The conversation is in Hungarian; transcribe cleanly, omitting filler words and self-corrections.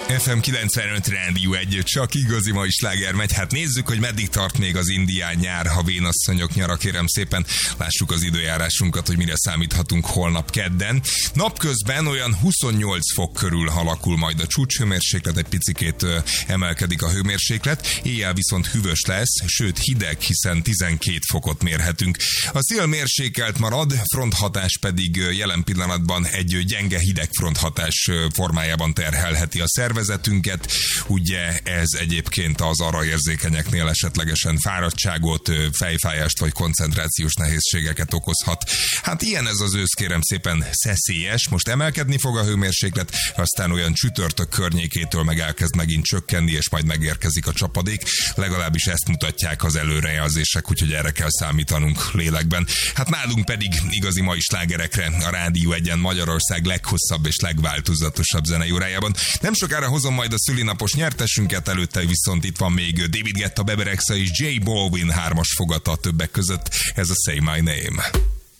FM 95 Rádió 1, csak igazi mai sláger megy. Hát nézzük, hogy meddig tart még az indián nyár, ha vénasszonyok nyara, kérem szépen. Lássuk az időjárásunkat, hogy mire számíthatunk holnap kedden. Napközben olyan 28 fok körül alakul majd a csúcshőmérséklet, egy picikét emelkedik a hőmérséklet. Éjjel viszont hűvös lesz, sőt hideg, hiszen 12 fokot mérhetünk. A szél mérsékelt marad, fronthatás pedig jelen pillanatban egy gyenge hideg fronthatás formájában terhelheti a szervezetünket. Ugye ez egyébként az arra érzékenyeknél esetlegesen fáradtságot, fejfájást vagy koncentrációs nehézségeket okozhat. Hát ilyen ez az ősz, kérem szépen, szeszélyes. Most emelkedni fog a hőmérséklet, aztán olyan csütörtök környékétől meg elkezd megint csökkenni, és majd megérkezik a csapadék. Legalábbis ezt mutatják az előrejelzések, úgyhogy erre kell számítanunk lélekben. Hát nálunk pedig igazi mai slágerekre a Rádió 1-en Magyarország leghosszabb és legváltozatosabb zenei órájában. Nem sokára hozom majd a szülinapos nyertesünket, előtte viszont itt van még David Guetta, Bebe Rexha és J Balvin 3-as fogata többek között. Ez a Say My Name.